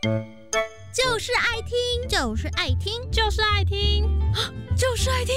就是爱听， 就是爱听， 就是爱听， 就是爱听。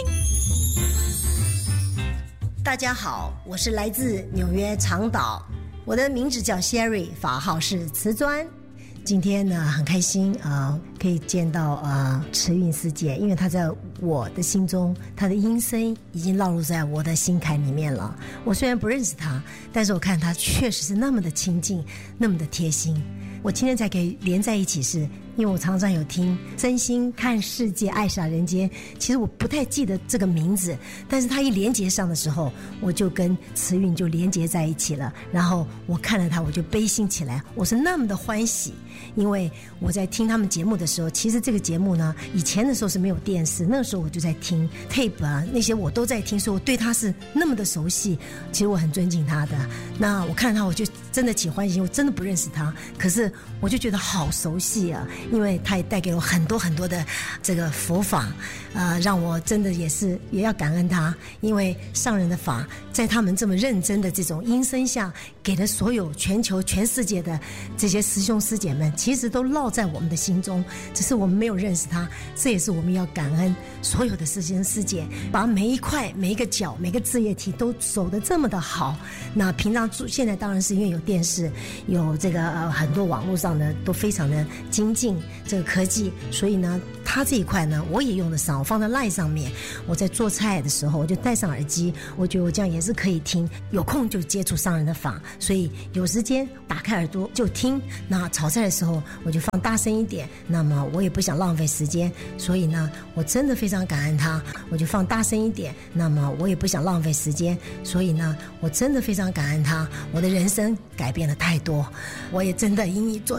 大家好，我是来自纽约长岛，我的名字叫 Sherry， 法号是瓷砖。今天呢很开心可以见到慈韵师姐，因为她在我的心中，她的音声已经烙入在我的心坎里面了。我虽然不认识她，但是我看她确实是那么的亲近，那么的贴心。我今天才可以连在一起，是因为我常常有听真心看世界爱洒人间，其实我不太记得这个名字，但是它一连接上的时候，我就跟慈韵就连接在一起了，然后我看了它我就悲心起来，我是那么的欢喜。因为我在听他们节目的时候，其实这个节目呢以前的时候是没有电视，那个时候我就在听 tape 那些我都在听，所以我对他是那么的熟悉，其实我很尊敬他的。那我看到他我就真的起欢喜，我真的不认识他，可是我就觉得好熟悉啊，因为他也带给我很多很多的这个佛法，让我真的也要感恩他，因为上人的法在他们这么认真的这种音声下，给了所有全球全世界的这些师兄师姐们，其实都烙在我们的心中，只是我们没有认识他。这也是我们要感恩所有的师兄师姐，把每一块每一个角每个字业体都守得这么的好。那平常现在当然是因为有电视，有这个很多网络上呢都非常的精进这个科技，所以呢他这一块呢我也用得上，我放在 LINE 上面，我在做菜的时候我就戴上耳机，我觉得我这样也是可以听，有空就接触上人的法，所以有时间打开耳朵就听。那炒菜的时候我就放大声一点，那么我也不想浪费时间，所以呢我真的非常感恩他，我就放大声一点，那么我也不想浪费时间，所以呢我真的非常感恩他，我的人生改变了太多，我也真的因做